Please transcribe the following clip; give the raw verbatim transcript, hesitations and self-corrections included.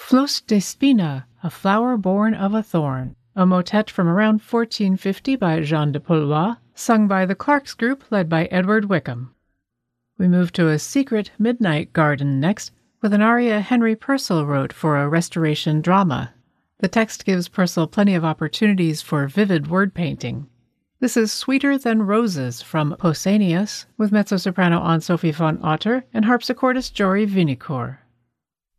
Flos de Spina, A Flower Born of a Thorn, a motet from around fourteen fifty by Jean de Paulois, sung by the Clarks Group led by Edward Wickham. We move to A Secret Midnight Garden next, with an aria Henry Purcell wrote for a Restoration drama. The text gives Purcell plenty of opportunities for vivid word painting. This is Sweeter Than Roses from Pausanias, with mezzo-soprano Anne-Sophie von Otter and harpsichordist Jory Vinicourt.